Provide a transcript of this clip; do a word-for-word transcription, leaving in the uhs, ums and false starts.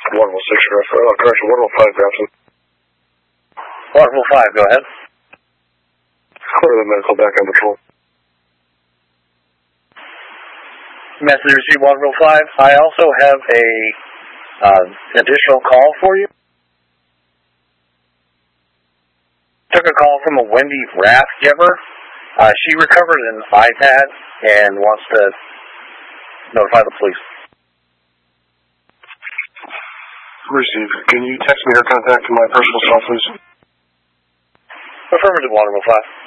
Waterville six, uh, correction, Waterville five, Grafton. Waterville five, go ahead. Order the medical back on patrol. Message received, Waterville five. I also have a uh, additional call for you. Took a call from a Wendy Rathgiver. Uh, she recovered an iPad and wants to notify the police. Receive. Can you text me her contact to my personal cell, please? Affirmative, Waterville five.